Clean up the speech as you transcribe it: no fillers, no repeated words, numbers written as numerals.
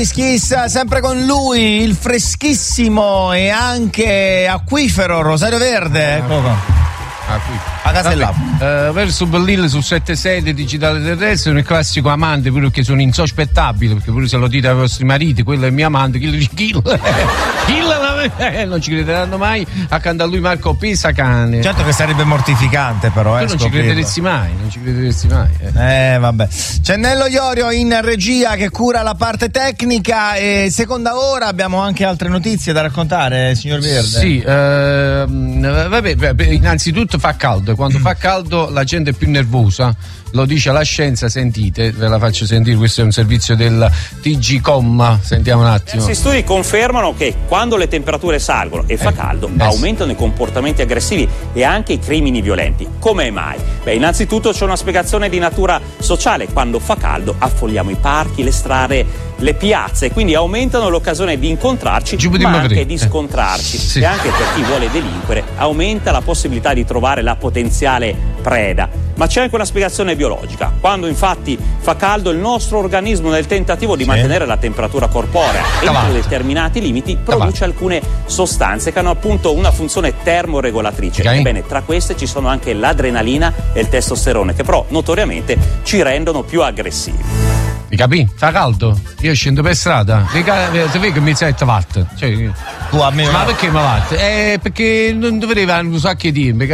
Schissa, sempre con lui, il freschissimo e anche acquifero Rosario Verde. Ecco qua. A Casellà. Verso Bellille su 7 digitale terrestre, un classico amante, pure perché sono insospettabili, perché pure se lo dite ai vostri mariti, quello è il mio amante, kill non ci crederanno mai. Accanto a lui Marco Pisacane. Certo che sarebbe mortificante, però. Tu non ci crederesti mai, Vabbè. C'è Nello Iorio in regia che cura la parte tecnica e seconda ora abbiamo anche altre notizie da raccontare, signor Verde. Sì, vabbè, innanzitutto fa caldo, quando fa caldo la gente è più nervosa, lo dice la scienza, sentite, ve la faccio sentire, questo è un servizio del TG.com, sentiamo un attimo. Questi studi confermano che quando le temperature salgono e fa caldo aumentano i comportamenti aggressivi e anche i crimini violenti. Come mai? Beh, innanzitutto c'è una spiegazione di natura sociale: quando fa caldo affolliamo i parchi, le strade, le piazze, quindi aumentano l'occasione di incontrarci ma anche di scontrarci. Sì. E anche per chi vuole delinquere aumenta la possibilità di trovare la potenziale preda. Ma c'è anche una spiegazione biologica: quando infatti fa caldo il nostro organismo, nel tentativo di mantenere la temperatura corporea entro determinati limiti, produce alcune sostanze che hanno appunto una funzione termoregolatrice. Ebbene, tra queste ci sono anche l'adrenalina e il testosterone, che però notoriamente ci rendono più aggressivi. Mi capì? Fa caldo? Io scendo per strada, se vedi che mi sento fatta. Cioè, tu a me ma perché mi fatta? Perché non dovrei un sacco di tempo.